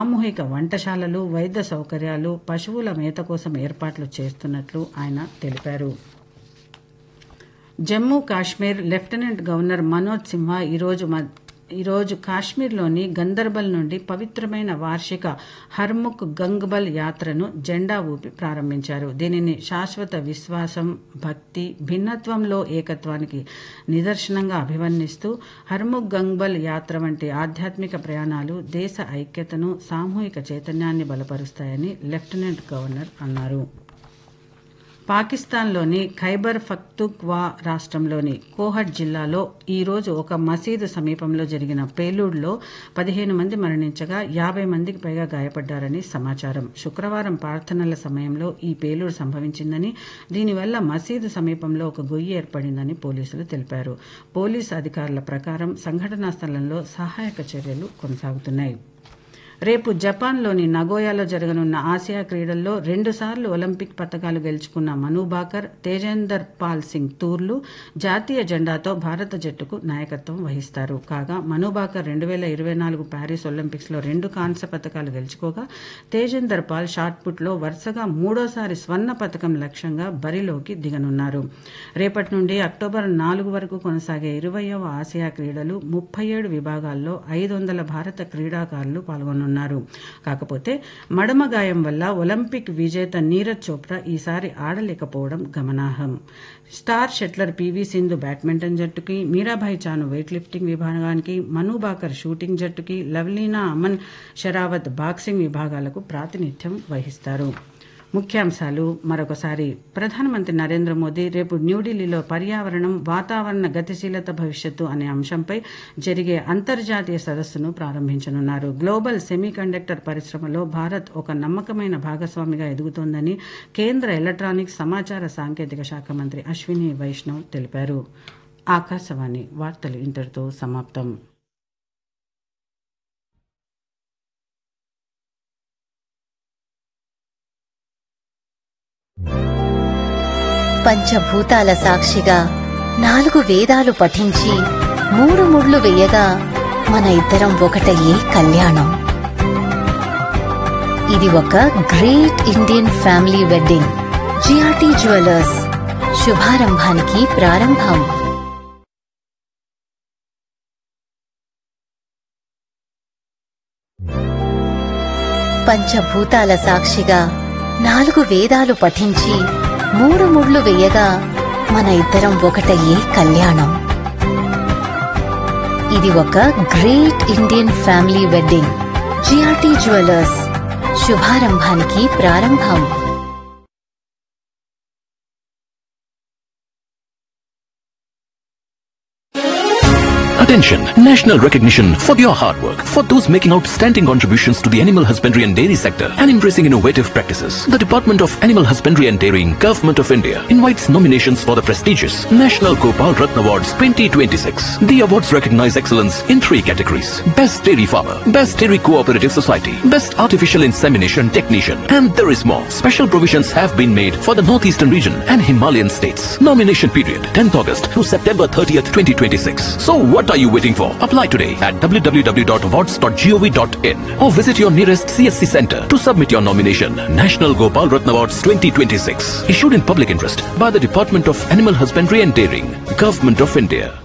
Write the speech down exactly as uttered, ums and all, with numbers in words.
సామూహిక వంటశాలలు, వైద్య సౌకర్యాలు, పశువుల మేత కోసం ఏర్పాట్లు చేస్తున్నట్లు ఆయన తెలిపారు. జమ్మూ కాశ్మీర్ లెఫ్టినెంట్ గవర్నర్ మనోజ్ సిన్హా ఈరోజు ఈరోజు కాశ్మీర్లోని గందర్బల్ నుండి పవిత్రమైన వార్షిక హర్ముఖ్ గంగ్బల్ యాత్రను జెండా ఊపి ప్రారంభించారు. దీనిని శాశ్వత విశ్వాసం, భక్తి, భిన్నత్వంలో ఏకత్వానికి నిదర్శనంగా అభివర్ణిస్తూ హర్ముఖ్ గంగ్బల్ యాత్ర వంటి ఆధ్యాత్మిక ప్రయాణాలు దేశ ఐక్యతను, సామూహిక చైతన్యాన్ని బలపరుస్తాయని లెఫ్టినెంట్ గవర్నర్ అన్నారు. పాకిస్తాన్లోని ఖైబర్ పఖ్తూన్ఖ్వా రాష్ట్రంలోని కోహట్ జిల్లాలో ఈరోజు ఒక మసీదు సమీపంలో జరిగిన పేలుడులో పదిహేను మంది మరణించగా యాభై మందికి పైగా గాయపడ్డారని సమాచారం. శుక్రవారం ప్రార్థనల సమయంలో ఈ పేలుడు సంభవించిందని, దీనివల్ల మసీదు సమీపంలో ఒక గొయ్యి ఏర్పడిందని పోలీసులు తెలిపారు. పోలీసు అధికారుల ప్రకారం సంఘటనా స్థలంలో సహాయక చర్యలు కొనసాగుతున్నాయి. రేపు జపాన్లోని నగోయాలో జరగనున్న ఆసియా క్రీడల్లో రెండుసార్లు ఒలింపిక్ పతకాలు గెలుచుకున్న మను భాకర్, తేజేందర్ పాల్ సింగ్ తూర్లు జాతీయ జెండాతో భారత జట్టుకు నాయకత్వం వహిస్తారు. కాగా మను భాకర్ రెండు వేల ఇరవై నాలుగు ప్యారిస్ ఒలింపిక్స్లో రెండు కాంస్య పతకాలు గెలుచుకోగా, తేజేందర్ పాల్ షాట్పుట్లో వరుసగా మూడోసారి స్వర్ణ పతకం లక్ష్యంగా బరిలోకి దిగనున్నారు. రేపటి నుండి అక్టోబర్ నాలుగు వరకు కొనసాగే ఇరవయవ ఆసియా క్రీడలు ముప్పై ఏడు విభాగాల్లో ఐదు వందల భారత క్రీడాకారులు పాల్గొన్నారు. కాకపోతే మడమ గాయం వల్ల ఒలింపిక్ విజేత నీరజ్ చోప్రా ఈసారి ఆడలేకపోవడం గమనార్హం. Star shuttler PV Sindhu badminton జట్టుకి, Meerabai Chanu weight lifting విభాగానికి, మను భాకర్ షూటింగ్ జట్టుకి, లవ్లీనా అమన్ షరావత్ బాక్సింగ్ విభాగాలకు ప్రాతినిధ్యం వహిస్తారు. ముఖ్యాంశాలు మరొకసారి. ప్రధానమంత్రి నరేంద్ర మోదీ రేపు న్యూఢిల్లీలో పర్యావరణం, వాతావరణ గతిశీలత భవిష్యత్తు అనే అంశంపై జరిగే అంతర్జాతీయ సదస్సును ప్రారంభించనున్నారు. గ్లోబల్ సెమీకండక్టర్ పరిశ్రమలో భారత్ ఒక నమ్మకమైన భాగస్వామిగా ఎదుగుతోందని కేంద్ర ఎలక్ట్రానిక్స్, సమాచార సాంకేతిక శాఖ మంత్రి అశ్విని వైష్ణవ్ తెలిపారు. ఆకాశవాణి వార్తలు ఇంతటితో సమాప్తం. పంచభూతాల సాక్షిగా నాలుగు వేదాలు పఠించి మూడు ముళ్ళు వేయగా మన ఇద్దరం ఒకటయ్యే కళ్యాణం. ఇది ఒక great Indian family wedding. GRT jewellers శుభారంభానికి ప్రారంభం. పంచభూతాల సాక్షిగా నాలుగు వేదాలు పఠించి మూడు ముళ్ళు వేయగా మన ఇద్దరం ఒకటయ్యే కళ్యాణం. ఇది ఒక great Indian family wedding. GRT jewellers శుభారంభానికి ప్రారంభం. Attention! National recognition for your hard work, for those making outstanding contributions to the animal husbandry and dairy sector and embracing innovative practices. The Department of Animal Husbandry and Dairying, Government of India invites nominations for the prestigious National Gopal Ratna Awards twenty twenty-six. The awards recognize excellence in three categories: Best Dairy Farmer, Best Dairy Cooperative Society, Best Artificial Insemination Technician, and there is more. Special provisions have been made for the Northeastern region and Himalayan states. Nomination period tenth August to September thirtieth, twenty twenty-six. So what are you waiting for? Apply today at w w w dot awards dot gov dot in or visit your nearest C S C center to submit your nomination. National Gopal Ratna Awards twenty twenty-six, issued in public interest by the Department of Animal Husbandry and Dairying, Government of India.